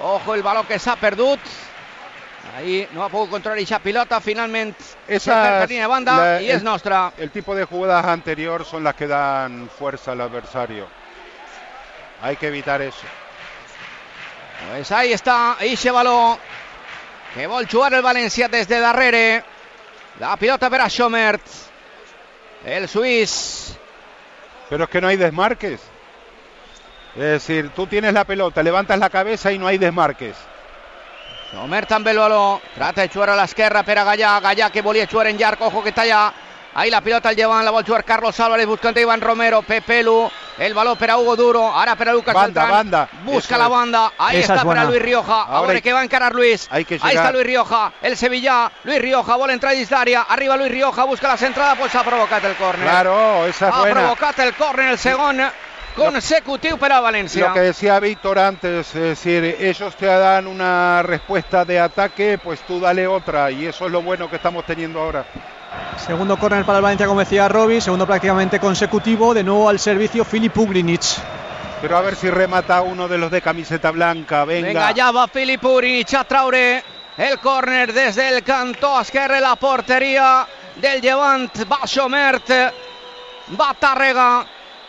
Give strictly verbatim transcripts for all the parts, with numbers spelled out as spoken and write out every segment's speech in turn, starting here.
Ojo el baló que s'ha perdut. Ahí no ha pogut controlar esa pilota. Finalment esa de banda la, y el, es nostra. El tipo de jugadas anterior son las que dan fuerza al adversario. Hay que evitar eso. Pues ahí está, ese baló que vol jugar el València des de darrere. La pilota per a Schommert, el suís. Pero es que no hay desmarques. Es decir, tú tienes la pelota, levantas la cabeza y no hay desmarques. Schommert també el baló, trata de jugar a l'esquerra per a Gallà, Gallà que volia jugar en llarg, ojo que està allà. Ahí la pilota al llevant, la vol jugar Carlos Álvarez buscant a Iván Romero, Pepelu, el baló per a Hugo Duro, ara per a Lucas banda, Beltrán, banda. busca Eso la es. banda, ahí Esa está per a Luis Rioja, a veure que va a encarar Luis, hay que ahí está Luis Rioja, el Sevillà, Luis Rioja, vol entrar dins d'àrea, arriba Luis Rioja, busca la centrada, pues ha provocat el córner. Claro, esa es ha buena. Ha provocat el córner, el segon consecutiu per a València. Lo que decía Víctor antes, es decir, ellos te dan una respuesta de ataque, pues tú dale otra, y eso es lo bueno que estamos teniendo ahora. Segundo córner para el Valencia, como decía Robbie, segundo prácticamente consecutivo, de nuevo al servicio Filip Ugrinic. Pero a ver si remata uno de los de camiseta blanca, venga. Venga, ya va Filip Ugrinic a traure el córner desde el cantó esquerre, la porteria del Llevant, va Schommert, va Tàrrega.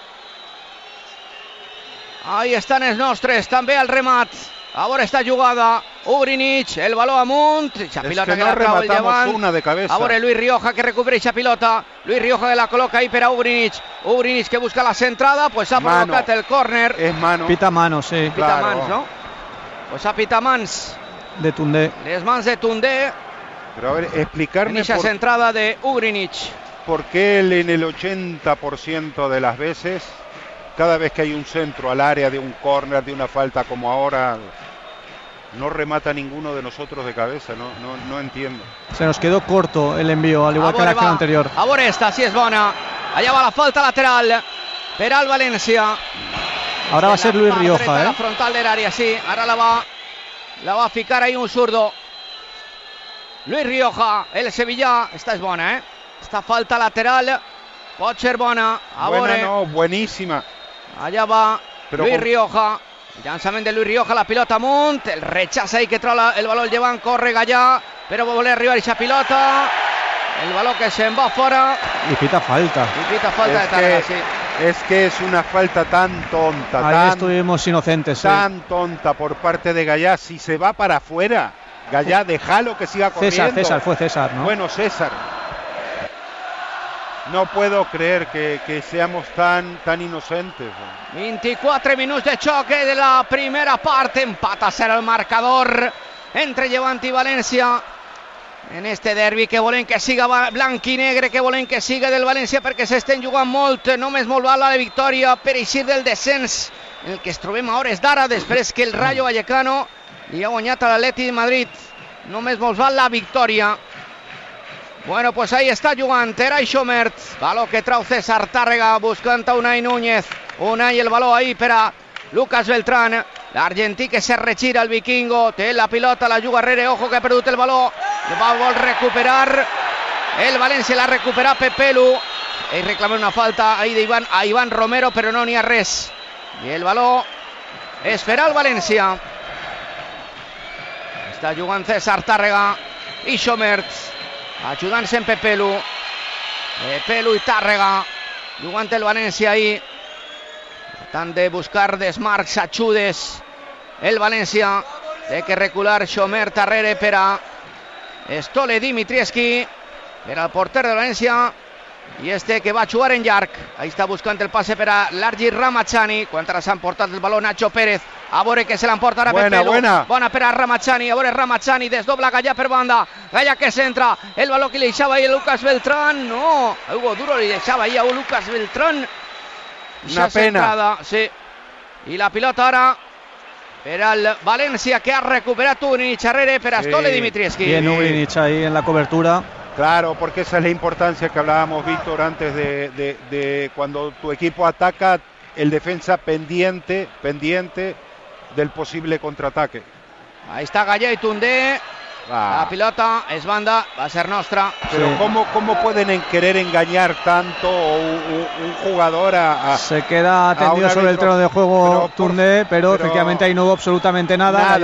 Ahí estan els nostres, també el remat. A veure esta jugada, Ugrinic, el baló amunt, esa pilota es que, que no la trau el Llevant. Una de cabeza. A veure Luis Rioja que recupera esa pilota, Luis Rioja que la coloca ahí per a Ugrinic, Ugrinic que busca la centrada, pues ha mano. provocat el córner. Es mano. Pita manos, sí. Pita claro. mans, no? Pues a pita mans. De Tundé. Les mans de Tundé. Pero a ver, explicarme en esa por, centrada de Ugrinic. por qué él en el ochenta por ciento de las veces, cada vez que hay un centro al área de un córner, de una falta como ahora, no remata ninguno de nosotros de cabeza, no, no, no entiendo. Se nos quedó corto el envío, al igual que la acción anterior. A veure esta, si és bona. Allà va la falta lateral per al València. Ahora va a ser Luis Rioja, eh? La frontal del área, sí. Ahora la va, la va a ficar ahí un zurdo. Luis Rioja, el Sevillà. Esta és bona, eh? Esta falta lateral pot ser bona. A Buena veure. no, buenísima. Allà va Pero Luis con... Rioja. Llançament de Luis Rioja, la pilota amunt, el rechaza ahí que trau la, el baló el llevant, corre Gallà, però vol arribar aquesta pilota, el baló que se'n va fora. Y pita falta. Y pita falta es de Tàrrega, que, sí. Es que es una falta tan tonta, Ahí tan, estuvimos inocentes, tan sí. tonta por parte de Gallà. Si se va para afuera, Gallà, déjalo que siga corriendo. César, César, fue César, ¿no? Bueno, César. No puedo creer que, que seamos tan, tan inocentes. veinticuatro minuts de xoque de la primera part, empata a ser el marcador entre Llevant i València en este derbi que volem que siga blanc i negre, que volem que siga del València perquè s'estem jugant molt, només molt val la victòria per eixir del descens en el que es trobem a hores d'ara, després que el Rayo Vallecano li ha guanyat a l'Atlètic de Madrid. Només molt val la victòria. Bueno, pues ahí está jugant Eray Schommert, baló que trau César Tàrrega buscant a Unai Núñez, Unai el baló ahí per a Lucas Beltrán, l'argentí que se retira el vikingo, té la pilota, la juga Herrera, ojo que ha perdut el baló, va vol recuperar, el València l'ha recuperat Pepelu, i reclama una falta ahí de Iván, a Iván Romero, però no n'hi ha res, i el baló és per al València. Està jugant César Tàrrega i Schommert, ajudant-se en Pepelu, Pepelu i Tàrrega, jugant el València ahí, tratant de buscar desmarcs, ajudes, el València, té que recular Schommert darrere per a Stole Dimitrievski, per al porter de València, i este que va jugar en llarg, ahí està buscant el passe per a Largi Ramachani, quan ara s'ha emportat el baló Nacho Pérez, a veure que se l'emporta ara buena, Pepelu, buena. bona per a Ramachani, a veure Ramachani, desdobla Gallà per banda, Gallà que centra, el baló que li deixava ahí a Lucas Beltrán, no, a Hugo Duro li deixava ahí a Lucas Beltrán, una pena. Centrada, sí. I la pilota ara per al València, que ha recuperat Ugrinic darrere per a Stole sí. Dimitrievski. Bien Ugrinic ahí en la cobertura. Claro, porque esa es la importancia que hablábamos, Víctor, antes de, de, de cuando tu equipo ataca, el defensa pendiente, pendiente del posible contraataque. Ahí está Gallà i Tundé. Ah. La pilota es banda, va a ser nostra. Pero sí. ¿cómo, ¿cómo pueden en querer engañar tanto un, un jugador a, a... Se queda tendido sobre el terreno de juego pero, Tundé, pero, pero efectivamente ahí no hubo absolutamente nada. nada.